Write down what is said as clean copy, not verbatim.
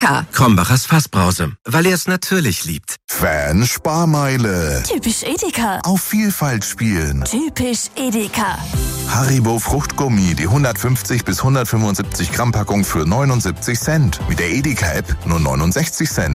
Krombacher Fassbrause, weil er es natürlich liebt. Fan-Sparmeile. Typisch Edeka. Auf Vielfalt spielen. Typisch Edeka. Haribo Fruchtgummi, die 150 bis 175 Gramm Packung für 79 Cent. Mit der Edeka-App nur 69 Cent.